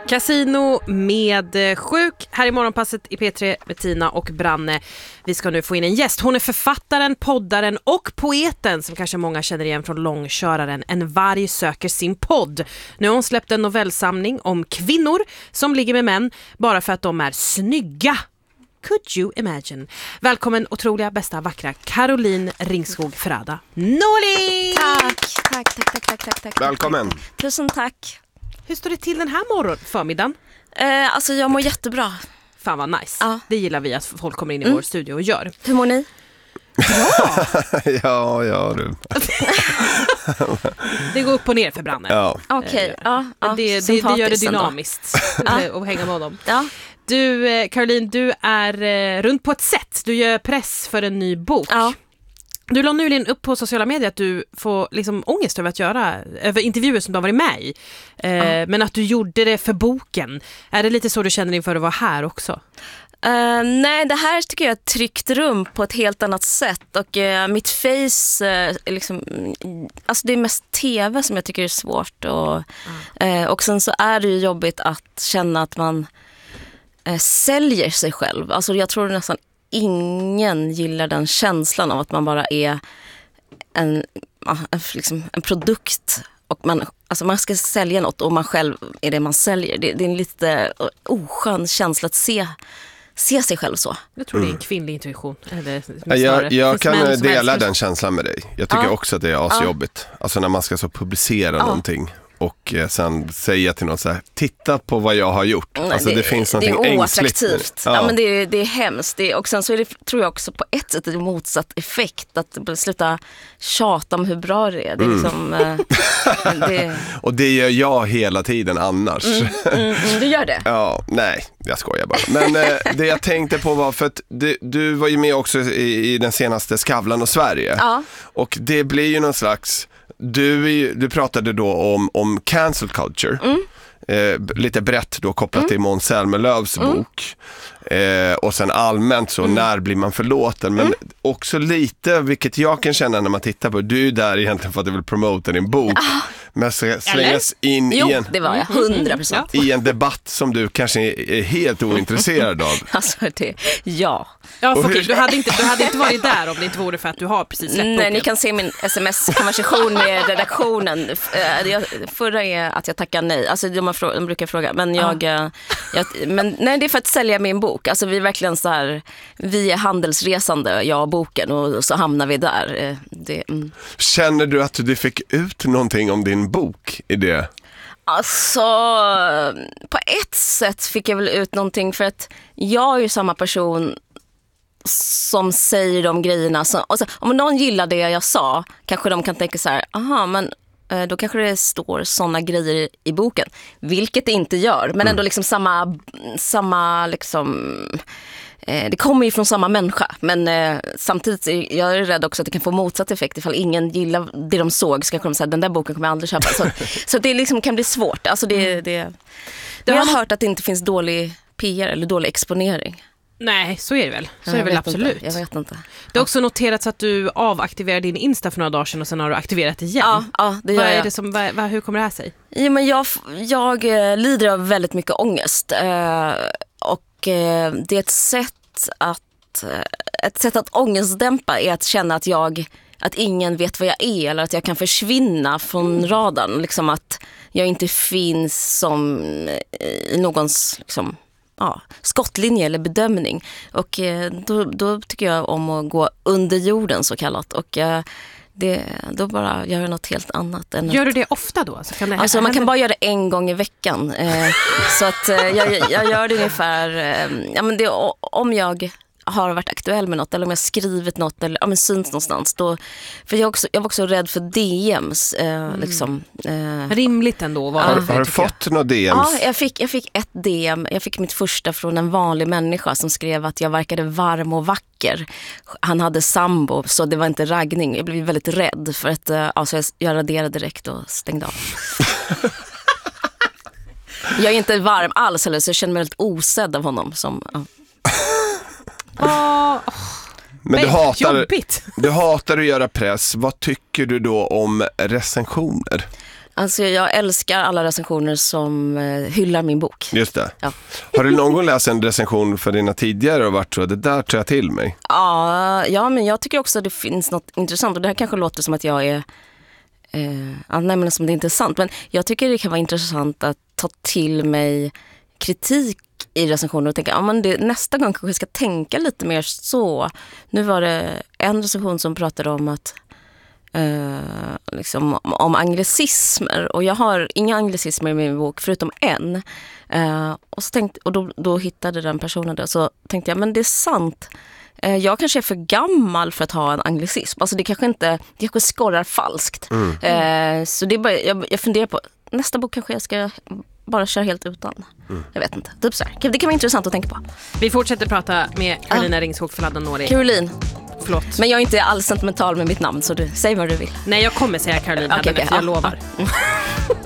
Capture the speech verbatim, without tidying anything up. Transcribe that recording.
Casino med Sjuk här i morgonpasset i P tre med Tina och Branne. Vi ska nu få in en gäst. Hon är författaren, poddaren och poeten som kanske många känner igen från långköraren En varg söker sin podd. Nu har hon släppt en novellsamling om kvinnor som ligger med män bara för att de är snygga. Could you imagine? Välkommen otroliga, bästa, vackra Caroline Ringskog Ferrada Norling! Tack, tack, tack, tack, tack, tack, tack. Välkommen. Tusen tack. Hur står det till den här morgon förmiddagen? Eh, alltså jag mår jättebra. Fan vad nice. Ja. Det gillar vi att folk kommer in i Mm. vår studio och gör. Hur mår ni? Bra! ja, ja du. Det går upp och ner för Branne. Ja. Okej, okay. ja, ja. Det, det, det gör det dynamiskt att hänga med honom. Ja. Du, Caroline, du är eh, runt på ett sätt. Du gör press för en ny bok. Ja. Du la nyligen upp på sociala medier att du får liksom ångest över att göra över intervjuer som du har varit med i. Eh, ja. Men att du gjorde det för boken. Är det lite så du känner inför att vara här också? Uh, nej, det här tycker jag är ett tryggt rum på ett helt annat sätt. Och uh, mitt face, uh, liksom, alltså det är mest tv som jag tycker är svårt. Och, mm. uh, och sen så är det ju jobbigt att känna att man uh, säljer sig själv. Alltså jag tror nästan ingen gillar den känslan av att man bara är en, en, liksom en produkt och man, alltså man ska sälja något och man själv är det man säljer. Det, det är en lite oskön känsla att se, se sig själv så. Jag tror mm. det är en kvinnlig intuition. Eller jag jag kan dela den känslan med dig. Jag tycker ja. också att det är asjobbigt. Ja. Alltså när man ska så publicera ja. någonting. Och sen säga till någon så här, titta på vad jag har gjort. Nej, alltså det, det finns någonting ängsligt. Det är oattraktivt. Ja. ja, men det är, det är hemskt. Det är, och sen så är det, tror jag också på ett sätt en motsatt effekt. Att sluta tjata om hur bra det är. Det är mm. liksom, äh, det... Och det gör jag hela tiden annars. Mm, mm, mm, du gör det? Ja, nej, jag skojar bara. Men äh, det jag tänkte på var, för att du, du var ju med också i, i den senaste Skavlan och Sverige. Ja. Och det blir ju någon slags... Du, du pratade då om, om cancel culture, mm. eh, lite brett då kopplat mm. till Måns Zelmerlöws mm. bok eh, och sen allmänt så, mm. när blir man förlåten, men mm. också lite, vilket jag kan känna när man tittar på, du är där egentligen för att du vill promota din bok, ah. men slängas in jo, i en, det var jag, hundra procent i en debatt som du kanske är helt ointresserad av. Alltså det, ja. Ja, okej, du hade inte du hade inte varit där om det inte vore för att du har precis släppt boken. Nej, ni kan se min sms-konversation med redaktionen. Förra är att jag tackar nej. Alltså de, har, de brukar fråga, men jag, ah. jag men nej, det är för att sälja min bok. Alltså vi är verkligen så här, vi är handelsresande, jag och boken, och så hamnar vi där. Det, mm. Känner du att du fick ut någonting om din bok i det? Alltså, på ett sätt fick jag väl ut någonting, för att jag är ju samma person som säger de grejerna som, alltså, om någon gillar det jag sa, kanske de kan tänka så här, aha, men eh, då kanske det står såna grejer i boken, vilket det inte gör, men ändå liksom samma samma liksom eh, det kommer ju från samma människa, men eh, samtidigt är jag är rädd också att det kan få motsatt effekt ifall ingen gillar det de såg, så kanske de säga, den där boken kommer jag aldrig köpa, så, så det liksom kan bli svårt, alltså det, det jag har hört att det inte finns dålig P R eller dålig exponering. Nej, så är det väl. Så ja, är det väl inte. absolut. Jag vet inte. Det har också noterats att du avaktiverade din Insta för några dagar sedan och sen har du aktiverat igen. Ja, ja det gör vad är jag. det som, vad, vad, hur kommer det här sig? Ja, men jag, jag lider av väldigt mycket ångest. Eh, och eh, det är ett sätt att ett sätt att ångestdämpa är att känna att jag att ingen vet vad jag är, eller att jag kan försvinna från mm. radarn. Liksom att jag inte finns som i någons liksom, ja, skottlinje eller bedömning. Och eh, då, då tycker jag om att gå under jorden så kallat. Och eh, det, då bara gör jag något helt annat. Än gör att... du det ofta då? Alltså, kan det alltså man kan bara göra det en gång i veckan. Eh, så att eh, jag, jag gör det ungefär, eh, ja, men det, om jag har varit aktuell med något eller om jag skrivit något eller ja, men syns någonstans då, för jag, också, jag var också rädd för D M's eh, mm. liksom, eh. rimligt ändå var har, det, har du fått några D M's? Ja, jag fick, jag fick ett D M. Jag fick mitt första från en vanlig människa som skrev att jag verkade varm och vacker. Han hade sambo, så det var inte raggning. Jag blev väldigt rädd för att eh, alltså jag raderade direkt och stängde av. Jag är inte varm alls, eller så jag känner mig väldigt osedd av honom som ja. Oh, men du hatar, du hatar att göra press. Vad tycker du då om recensioner? Alltså jag älskar alla recensioner som eh, hyllar min bok. Just det. Ja. Har du någon gång läst en recension för dina tidigare och varit så, det där tar jag till mig? Ja, ja, men jag tycker också att det finns något intressant. Och det här kanske låter som att jag är... Eh, ja, nej, men som det är intressant. Men jag tycker det kan vara intressant att ta till mig kritik i recensioner och tänka, ja, men det, nästa gång kanske jag ska tänka lite mer så. Nu var det en recension som pratade om att Uh, liksom, om anglicismer, och jag har inga anglicismer i min bok förutom en, uh, och, så tänkte, och då, då hittade den personen det, så tänkte jag, men det är sant, uh, jag kanske är för gammal för att ha en anglicism, alltså det kanske inte, det kanske skorrar falskt. mm. uh, så det är bara, jag, jag funderar på nästa bok kanske jag ska bara köra helt utan. Mm. Jag vet inte, typ så här. Det kan vara intressant att tänka på. Vi fortsätter prata med Carolina uh. Ringskog Fladda-Nori. Caroline. Förlåt. Men jag är inte alls sentimental med mitt namn, så du, säg vad du vill. Nej, jag kommer säga Carolina, okay, okay, för jag ja, lovar. Ja.